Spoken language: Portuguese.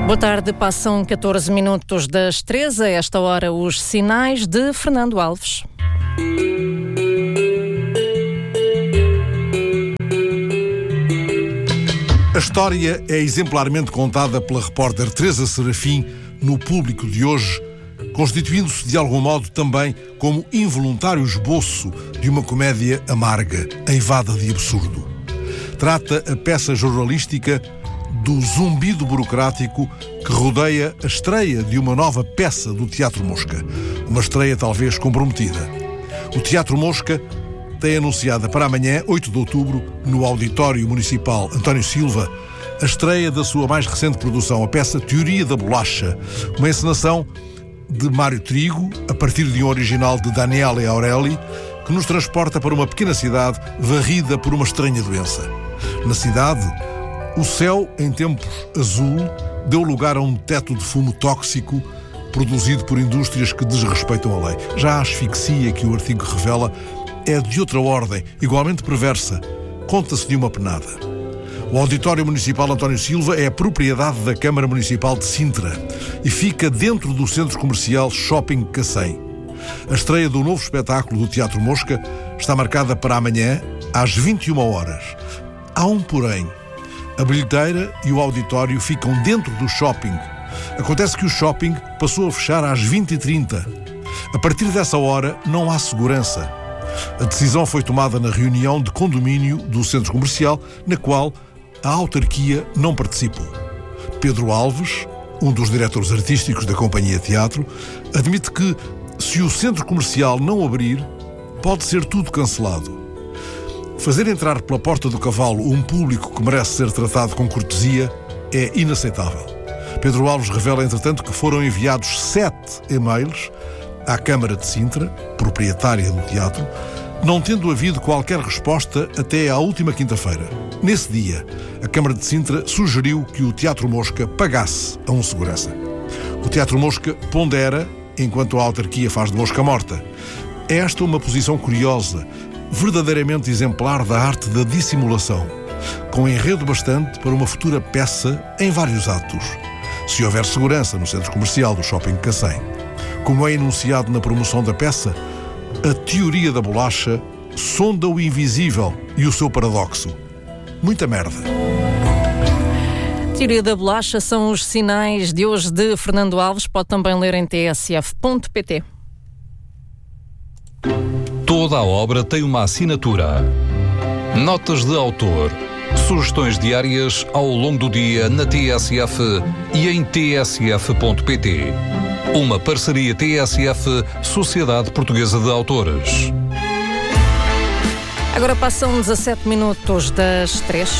Boa tarde, passam 14 minutos das 13, a esta hora os sinais de Fernando Alves. A história é exemplarmente contada pela repórter Teresa Serafim no Público de hoje, constituindo-se de algum modo também como involuntário esboço de uma comédia amarga, eivada de absurdo. Trata a peça jornalística do zumbido burocrático que rodeia a estreia de uma nova peça do Teatro Mosca. Uma estreia talvez comprometida. O Teatro Mosca tem anunciada para amanhã, 8 de outubro, no Auditório Municipal António Silva, a estreia da sua mais recente produção, a peça Teoria da Bolacha, uma encenação de Mário Trigo, a partir de um original de Daniele Aureli, que nos transporta para uma pequena cidade varrida por uma estranha doença. Na cidade, o céu, em tempos azul, deu lugar a um teto de fumo tóxico produzido por indústrias que desrespeitam a lei. Já a asfixia que o artigo revela é de outra ordem, igualmente perversa. Conta-se de uma penada. O Auditório Municipal António Silva é a propriedade da Câmara Municipal de Sintra e fica dentro do centro comercial Shopping Cacém. A estreia do novo espetáculo do Teatro Mosca está marcada para amanhã, às 21 horas. Há um porém. A bilheteira e o auditório ficam dentro do shopping. Acontece que o shopping passou a fechar às 20h30. A partir dessa hora não há segurança. A decisão foi tomada na reunião de condomínio do centro comercial, na qual a autarquia não participou. Pedro Alves, um dos diretores artísticos da Companhia Teatro, admite que, se o centro comercial não abrir, pode ser tudo cancelado. Fazer entrar pela porta do cavalo um público que merece ser tratado com cortesia é inaceitável. Pedro Alves revela, entretanto, que foram enviados 7 e-mails à Câmara de Sintra, proprietária do teatro, não tendo havido qualquer resposta até à última quinta-feira. Nesse dia, a Câmara de Sintra sugeriu que o Teatro Mosca pagasse a um segurança. O Teatro Mosca pondera, enquanto a autarquia faz de mosca morta. É esta uma posição curiosa, verdadeiramente exemplar da arte da dissimulação, com enredo bastante para uma futura peça em vários atos, se houver segurança no centro comercial do Shopping Cacém. Como é enunciado na promoção da peça, a teoria da bolacha sonda o invisível e o seu paradoxo. Muita merda. Teoria da Bolacha são os sinais de hoje de Fernando Alves. Pode também ler em tsf.pt. Toda a obra tem uma assinatura. Notas de autor. Sugestões diárias ao longo do dia na TSF e em tsf.pt. Uma parceria TSF, Sociedade Portuguesa de Autores. Agora passam 17 minutos das 3.